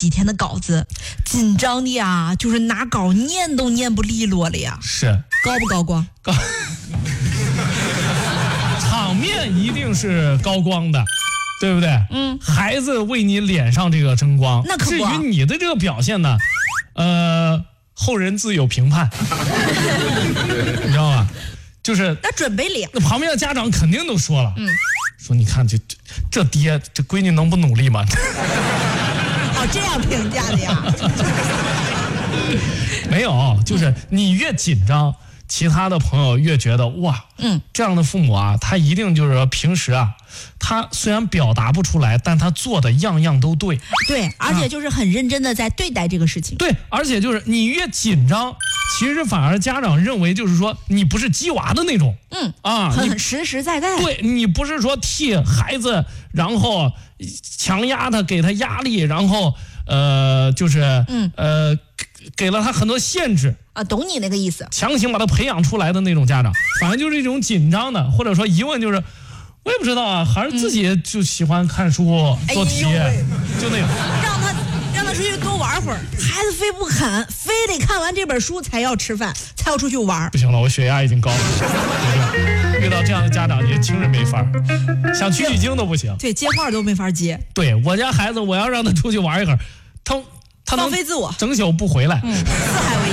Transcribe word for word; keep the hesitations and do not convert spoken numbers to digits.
几天的稿子，紧张的呀，就是拿稿念都念不利落了呀。 是高不高光？ 高，场面一定是高光的。对不对？嗯，孩子为你脸上这个争光， 那可不。 至于你的这个表现呢，呃，后人自有评判，你知道吗？就是那准备脸， 那旁边的家长肯定都说了， 嗯， 说你看这这这爹这闺女能不努力吗？ 哦，这样评价的呀？ 没有，就是你越紧张。其他的朋友越觉得哇，嗯，这样的父母啊，他一定就是说平时啊，他虽然表达不出来，但他做的样样都对， 对，而且就是很认真的在对待这个事情。 对，而且就是你越紧张，其实反而家长认为就是说你不是鸡娃的那种， 嗯啊， 很实实在在。 对，你不是说替孩子，然后强压他，给他压力，然后呃，就是嗯呃。给了他很多限制啊，懂你那个意思， 强行把他培养出来的那种家长，反正就是一种紧张的，或者说疑问就是，我也不知道啊，还是自己就喜欢看书、嗯、做题，哎、就那种。 让他让他出去多玩会儿，孩子非不肯，非得看完这本书才要吃饭，才要出去玩。 不行了，我血压已经高了，遇到这样的家长也轻人没法，想取取经都不行， 对，接话都没法接。 对我家孩子，我要让他出去玩一会儿，他。他能放飞自我， 整宿不回来。 嗯，四海为